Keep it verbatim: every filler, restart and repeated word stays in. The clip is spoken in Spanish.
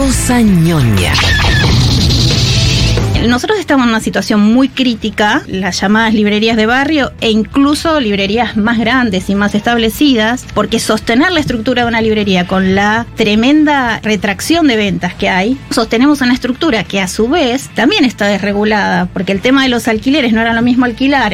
Cosa ñoña. Nosotros estamos en una situación muy crítica, las llamadas librerías de barrio e incluso librerías más grandes y más establecidas, porque sostener la estructura de una librería con la tremenda retracción de ventas que hay, sostenemos una estructura que a su vez también está desregulada, porque el tema de los alquileres no era lo mismo alquilar